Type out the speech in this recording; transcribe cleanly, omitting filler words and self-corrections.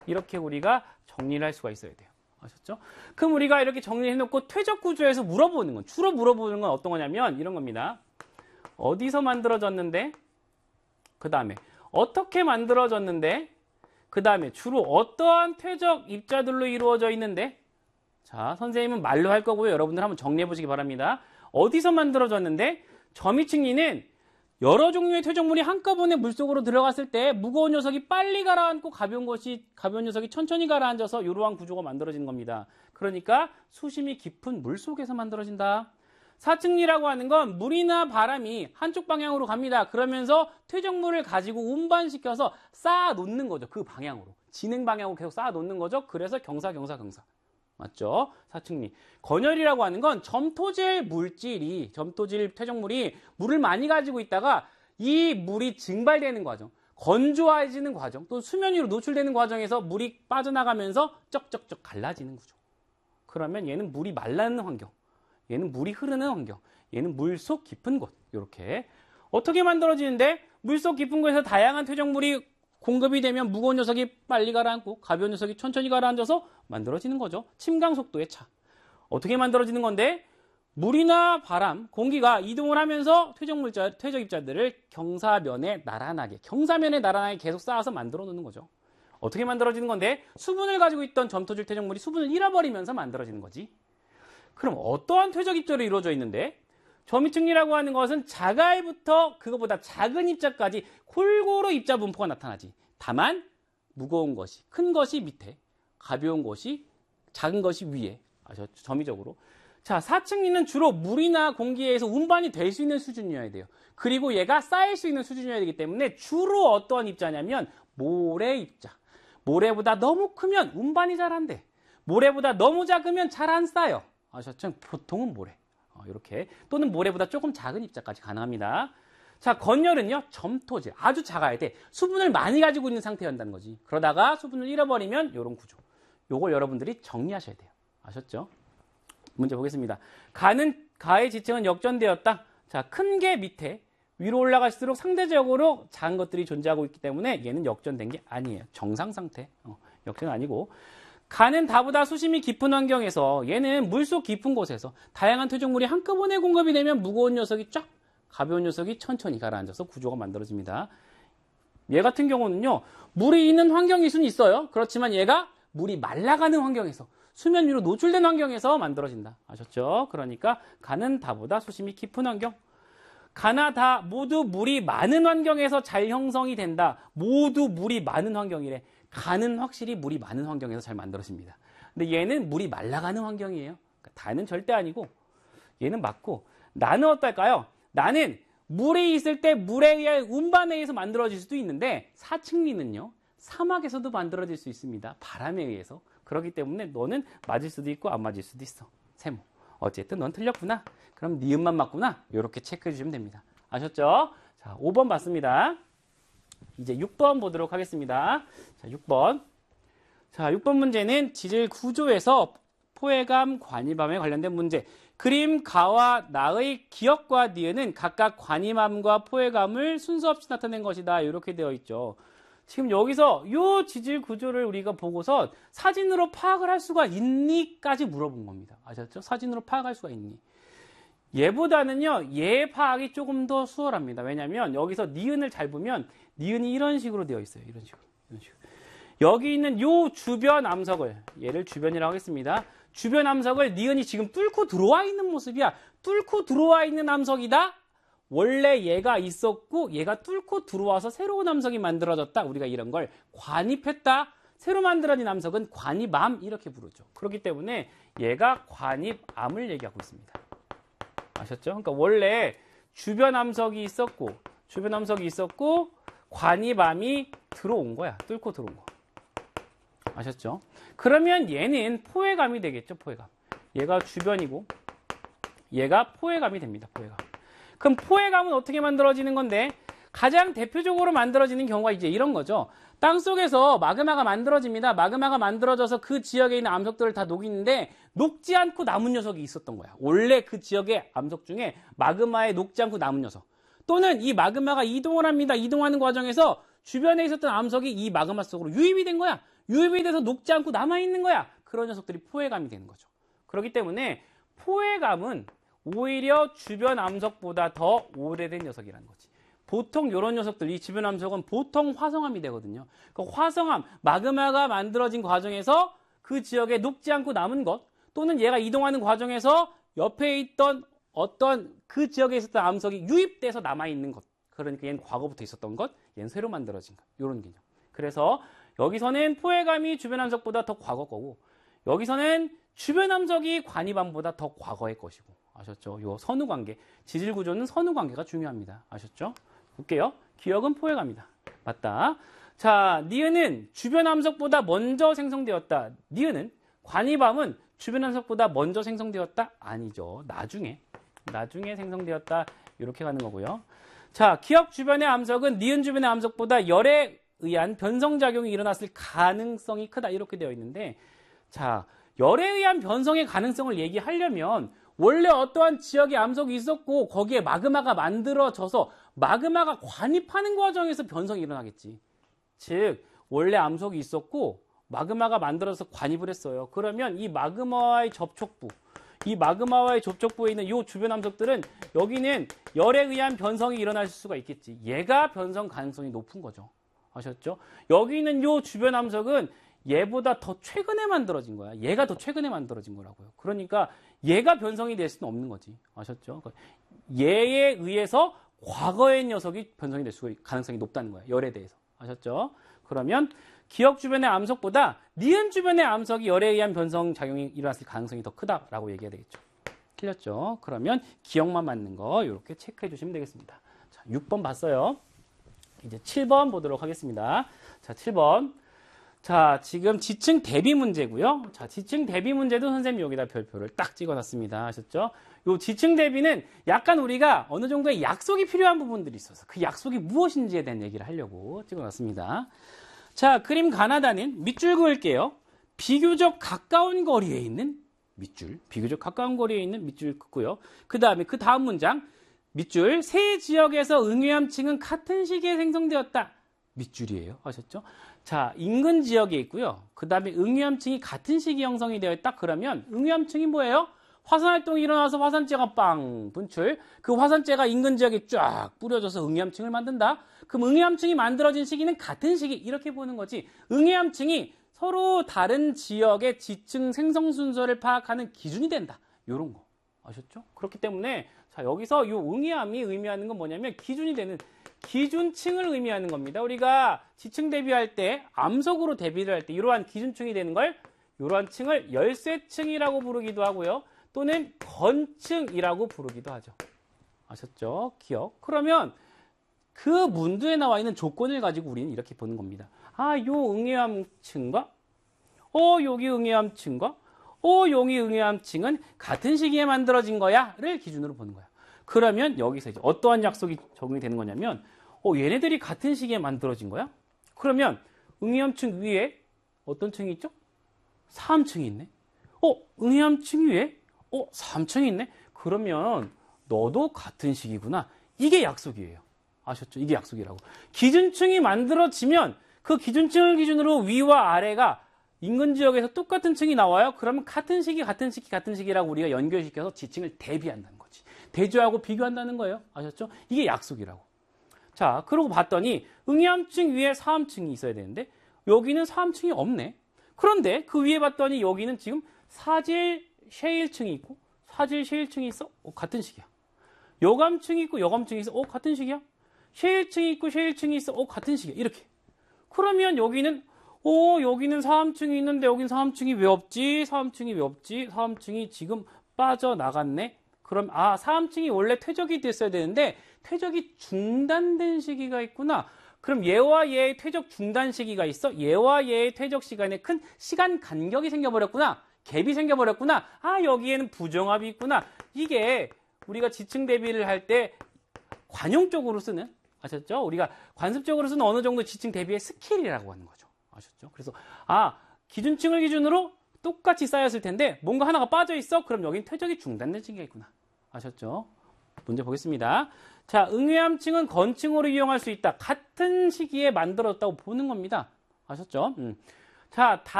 이렇게 우리가 정리를 할 수가 있어야 돼요. 아셨죠? 그럼 우리가 이렇게 정리해놓고 퇴적 구조에서 물어보는 건, 주로 물어보는 건 어떤 거냐면 이런 겁니다. 어디서 만들어졌는데? 그 다음에 어떻게 만들어졌는데? 그 다음에 주로 어떠한 퇴적 입자들로 이루어져 있는데? 자, 선생님은 말로 할 거고요. 여러분들 한번 정리해 보시기 바랍니다. 어디서 만들어졌는데? 점이층리는 여러 종류의 퇴적물이 한꺼번에 물속으로 들어갔을 때 무거운 녀석이 빨리 가라앉고 가벼운 녀석이 천천히 가라앉아서 이러한 구조가 만들어지는 겁니다. 그러니까 수심이 깊은 물속에서 만들어진다. 사층리라고 하는 건 물이나 바람이 한쪽 방향으로 갑니다. 그러면서 퇴적물을 가지고 운반시켜서 쌓아 놓는 거죠. 그 방향으로. 진행 방향으로 계속 쌓아 놓는 거죠. 그래서 경사. 맞죠? 사층리. 건열이라고 하는 건 점토질 퇴적물이 물을 많이 가지고 있다가 이 물이 증발되는 과정, 건조해지는 과정, 또 수면 위로 노출되는 과정에서 물이 빠져나가면서 쩍쩍쩍 갈라지는 구조. 그러면 얘는 물이 말라는 환경, 얘는 물이 흐르는 환경, 얘는 물속 깊은 곳. 이렇게 어떻게 만들어지는데 물속 깊은 곳에서 다양한 퇴적물이 공급이 되면 무거운 녀석이 빨리 가라앉고 가벼운 녀석이 천천히 가라앉아서 만들어지는 거죠. 침강 속도의 차. 어떻게 만들어지는 건데 물이나 바람, 공기가 이동을 하면서 퇴적 입자들을 경사면에 나란하게 계속 쌓아서 만들어 놓는 거죠. 어떻게 만들어지는 건데 수분을 가지고 있던 점토질 퇴적물이 수분을 잃어버리면서 만들어지는 거지. 그럼 어떠한 퇴적 입자로 이루어져 있는데 점이층리라고 하는 것은 자갈부터 그거보다 작은 입자까지 골고루 입자 분포가 나타나지. 다만 무거운 것이, 큰 것이 밑에, 가벼운 것이, 작은 것이 위에. 아셨죠? 점이적으로. 자, 사층리는 주로 물이나 공기에 의해서 운반이 될 수 있는 수준이어야 돼요. 그리고 얘가 쌓일 수 있는 수준이어야 되기 때문에 주로 어떠한 입자냐면 모래 입자. 모래보다 너무 크면 운반이 잘 안 돼. 모래보다 너무 작으면 잘 안 쌓여. 아셨죠? 보통은 모래. 이렇게 또는 모래보다 조금 작은 입자까지 가능합니다. 자, 건열은요 점토질, 아주 작아야 돼. 수분을 많이 가지고 있는 상태였다는 거지. 그러다가 수분을 잃어버리면 이런 구조. 요걸 여러분들이 정리하셔야 돼요. 아셨죠? 문제 보겠습니다. 가의 지층은 역전되었다. 자, 큰 게 밑에 위로 올라갈수록 상대적으로 작은 것들이 존재하고 있기 때문에 얘는 역전된 게 아니에요. 정상 상태. 역전 아니고. 가는 다보다 수심이 깊은 환경에서 얘는 물속 깊은 곳에서 다양한 퇴적물이 한꺼번에 공급이 되면 무거운 녀석이 쫙, 가벼운 녀석이 천천히 가라앉아서 구조가 만들어집니다. 얘 같은 경우는요, 물이 있는 환경일 수는 있어요. 그렇지만 얘가 물이 말라가는 환경에서, 수면 위로 노출된 환경에서 만들어진다. 아셨죠? 그러니까 가는 다보다 수심이 깊은 환경. 가나 다 모두 물이 많은 환경에서 잘 형성이 된다. 모두 물이 많은 환경이래. 가는 확실히 물이 많은 환경에서 잘 만들어집니다. 근데 얘는 물이 말라가는 환경이에요. 그러니까 다는 절대 아니고 얘는 맞고, 나는 어떨까요? 나는 물이 있을 때 물에 의해 운반에 의해서 만들어질 수도 있는데 사층리는요 사막에서도 만들어질 수 있습니다. 바람에 의해서. 그렇기 때문에 너는 맞을 수도 있고 안 맞을 수도 있어. 세모. 어쨌든 넌 틀렸구나. 그럼 니은만 맞구나. 이렇게 체크해 주시면 됩니다. 아셨죠? 자, 5번 맞습니다. 이제 6번 보도록 하겠습니다. 자, 6번. 자, 6번 문제는 지질 구조에서 포획암, 관이암에 관련된 문제. 그림 가와 나의 기역과 니은은 각각 관이암과 포획암을 순서 없이 나타낸 것이다. 이렇게 되어 있죠. 지금 여기서 이 지질 구조를 우리가 보고서 사진으로 파악을 할 수가 있니?까지 물어본 겁니다. 아셨죠? 사진으로 파악할 수가 있니? 얘보다는요, 얘 파악이 조금 더 수월합니다. 왜냐하면 여기서 니은을 잘 보면 니은이 이런 식으로 되어 있어요. 이런 식으로. 여기 있는 요 주변 암석을, 얘를 주변이라고 하겠습니다. 주변 암석을 니은이 지금 뚫고 들어와 있는 모습이야. 뚫고 들어와 있는 암석이다. 원래 얘가 있었고 얘가 뚫고 들어와서 새로운 암석이 만들어졌다. 우리가 이런 걸 관입했다. 새로 만들어진 암석은 관입암 이렇게 부르죠. 그렇기 때문에 얘가 관입암을 얘기하고 있습니다. 아셨죠? 그러니까 원래 주변 암석이 있었고 관입암이 들어온 거야. 뚫고 들어온 거. 아셨죠? 그러면 얘는 포획암이 되겠죠. 포획암. 얘가 주변이고 얘가 포획암이 됩니다. 포획암. 그럼 포획암은 어떻게 만들어지는 건데 가장 대표적으로 만들어지는 경우가 이제 이런 거죠. 땅속에서 마그마가 만들어집니다. 마그마가 만들어져서 그 지역에 있는 암석들을 다 녹이는데 녹지 않고 남은 녀석이 있었던 거야. 원래 그 지역의 암석 중에 마그마에 녹지 않고 남은 녀석. 또는 이 마그마가 이동을 합니다. 이동하는 과정에서 주변에 있었던 암석이 이 마그마 속으로 유입이 된 거야. 유입이 돼서 녹지 않고 남아있는 거야. 그런 녀석들이 포획감이 되는 거죠. 그렇기 때문에 포획감은 오히려 주변 암석보다 더 오래된 녀석이라는 거지. 보통 이런 녀석들, 이 주변 암석은 보통 화성암이 되거든요. 그 화성암, 마그마가 만들어진 과정에서 그 지역에 녹지 않고 남은 것, 또는 얘가 이동하는 과정에서 옆에 있던 어떤 그 지역에 있었던 암석이 유입돼서 남아있는 것. 그러니까 얘는 과거부터 있었던 것, 얘는 새로 만들어진 것. 이런 개념. 그래서 여기서는 포획감이 주변 암석보다 더 과거 거고, 여기서는 주변 암석이 관이반보다 더 과거의 것이고. 아셨죠? 요 선후관계. 지질 구조는 선후관계가 중요합니다. 아셨죠? 볼게요. 기억은 포획감이다. 맞다. 자, 니은은 주변 암석보다 먼저 생성되었다. 니은은 관이밤은 주변 암석보다 먼저 생성되었다? 아니죠. 나중에 생성되었다. 이렇게 가는 거고요. 자, 기억 주변의 암석은 니은 주변의 암석보다 열에 의한 변성작용이 일어났을 가능성이 크다. 이렇게 되어 있는데, 자, 열에 의한 변성의 가능성을 얘기하려면 원래 어떠한 지역에 암석이 있었고 거기에 마그마가 만들어져서 마그마가 관입하는 과정에서 변성이 일어나겠지. 즉, 원래 암석이 있었고 마그마가 만들어서 관입을 했어요. 그러면 이 마그마와의 접촉부, 이 마그마와의 접촉부에 있는 이 주변 암석들은 여기는 열에 의한 변성이 일어날 수가 있겠지. 얘가 변성 가능성이 높은 거죠. 아셨죠? 여기 있는 이 주변 암석은 얘보다 더 최근에 만들어진 거야. 얘가 더 최근에 만들어진 거라고요. 그러니까 얘가 변성이 될 수는 없는 거지. 아셨죠? 얘에 의해서 과거의 녀석이 변성이 될 수가 가능성이 높다는 거야. 열에 대해서. 아셨죠? 그러면 기억 주변의 암석보다 니은 주변의 암석이 열에 의한 변성 작용이 일어났을 가능성이 더 크다라고 얘기해야 되겠죠. 틀렸죠? 그러면 기억만 맞는 거 이렇게 체크해 주시면 되겠습니다. 자, 6번 봤어요. 이제 7번 보도록 하겠습니다. 자, 7번. 자, 지금 지층 대비 문제고요. 자, 지층 대비 문제도 선생님이 여기다 별표를 딱 찍어놨습니다. 아셨죠? 요 지층 대비는 약간 우리가 어느 정도의 약속이 필요한 부분들이 있어서 그 약속이 무엇인지에 대한 얘기를 하려고 찍어놨습니다. 자, 그림 가나다는 밑줄 그을게요. 비교적 가까운 거리에 있는 밑줄, 비교적 가까운 거리에 있는 밑줄 긋고요. 그 다음 문장, 밑줄, 세 지역에서 응유암층은 같은 시기에 생성되었다. 밑줄이에요. 아셨죠? 자, 인근 지역에 있고요. 그 다음에 응유암층이 같은 시기 형성이 되어 있다. 그러면 응유암층이 뭐예요? 화산활동이 일어나서 화산재가 빵 분출. 그 화산재가 인근 지역에 쫙 뿌려져서 응유암층을 만든다. 그럼 응유암층이 만들어진 시기는 같은 시기. 이렇게 보는 거지. 응유암층이 서로 다른 지역의 지층 생성 순서를 파악하는 기준이 된다. 요런 거. 아셨죠? 그렇기 때문에 자, 여기서 이 응유암이 의미하는 건 뭐냐면 기준이 되는 기준층을 의미하는 겁니다. 우리가 지층 대비할 때, 암석으로 대비를 할 때 이러한 기준층이 되는 걸 이러한 층을 열쇠층이라고 부르기도 하고요. 또는 건층이라고 부르기도 하죠. 아셨죠? 기억. 그러면 그 문두에 나와 있는 조건을 가지고 우리는 이렇게 보는 겁니다. 아, 요 응유암층과 여기 응유암층과 여기 응유암층은 같은 시기에 만들어진 거야를 기준으로 보는 거야. 그러면 여기서 이제 어떠한 약속이 적용이 되는 거냐면 얘네들이 같은 시기에 만들어진 거야? 그러면 응유암층 위에 어떤 층이 있죠? 3층이 있네. 응유암층 위에 3층이 있네. 그러면 너도 같은 시기구나. 이게 약속이에요. 아셨죠? 이게 약속이라고. 기준층이 만들어지면 그 기준층을 기준으로 위와 아래가 인근 지역에서 똑같은 층이 나와요. 그러면 같은 시기라고 우리가 연결시켜서 지층을 대비한다는 거지. 대조하고 비교한다는 거예요. 아셨죠? 이게 약속이라고. 자, 그러고 봤더니 응유암층 위에 사암층이 있어야 되는데 여기는 사암층이 없네. 그런데 그 위에 봤더니 여기는 지금 사질 셰일층이 있고 사질 셰일층이 있어. 같은 시기야. 여감층이 있고 여감층이 있어. 같은 시기야. 셰일층이 있고 셰일층이 있어. 같은 시기야. 이렇게. 그러면 여기는 여기는 사암층이 있는데 여긴 사암층이 왜 없지? 사암층이 왜 없지? 사암층이 지금 빠져나갔네. 그럼 사암층이 원래 퇴적이 됐어야 되는데 퇴적이 중단된 시기가 있구나. 그럼 얘와 얘의 퇴적 중단 시기가 있어. 얘와 얘의 퇴적 시간에 큰 시간 간격이 생겨버렸구나. 갭이 생겨버렸구나. 여기에는 부정합이 있구나. 이게 우리가 지층 대비를 할 때 관용적으로 쓰는, 아셨죠? 우리가 관습적으로 쓰는 어느 정도 지층 대비의 스킬이라고 하는 거죠. 아셨죠? 그래서 기준층을 기준으로 똑같이 쌓였을 텐데 뭔가 하나가 빠져 있어. 그럼 여긴 퇴적이 중단된 시기가 있구나. 아셨죠? 문제 보겠습니다. 자, 응유암층은 건층으로 이용할 수 있다. 같은 시기에 만들어졌다고 보는 겁니다. 아셨죠? 자,